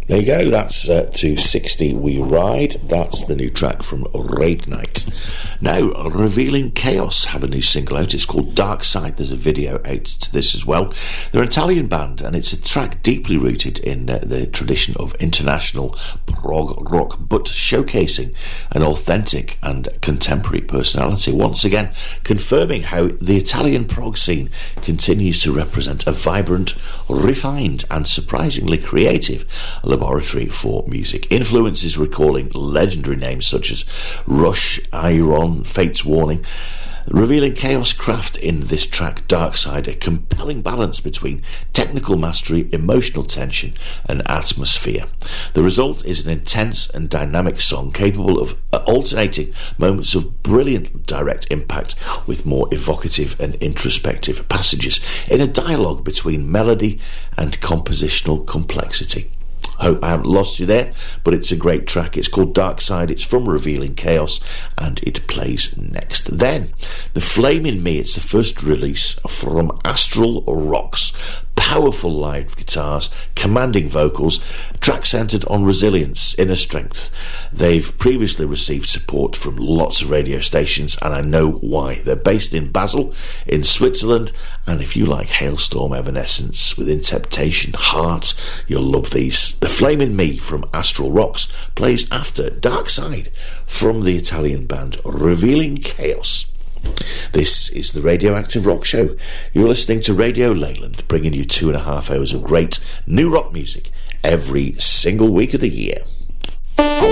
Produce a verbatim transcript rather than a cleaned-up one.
There you go, that's uh, to sixty We Ride. That's the new track from Raid Night. Now, Revealing Chaos have a new single out. It's called Dark Side. There's a video out to this as well. They're an Italian band, and it's a track deeply rooted in uh, the tradition of international prog rock, but showcasing an authentic and contemporary personality. Once again, confirming how the Italian prog scene continues to represent a vibrant, refined, and surprisingly creative laboratory for music. Influences recalling legendary names such as Rush, Iron, Fate's Warning. Revealing Chaos craft in this track Dark Side a compelling balance between technical mastery, emotional tension and atmosphere. The result is an intense and dynamic song capable of alternating moments of brilliant direct impact with more evocative and introspective passages in a dialogue between melody and compositional complexity. Hope I haven't lost you there, but it's a great track. It's called Dark Side. It's from Revealing Chaos, and it plays next. Then, The Flame in Me. It's the first release from Astral Rocks. Powerful live guitars, commanding vocals, track centred on resilience, inner strength. They've previously received support from lots of radio stations, and I know why. They're based in Basel, in Switzerland, and if you like Hailstorm, Evanescence, Within Temptation, Heart, you'll love these. The Flame in Me from Astral Rocks plays after Dark Side from the Italian band Revealing Chaos. This is the Radioactive Rock Show. You're listening to Radio Leyland, bringing you two and a half hours of great new rock music every single week of the year.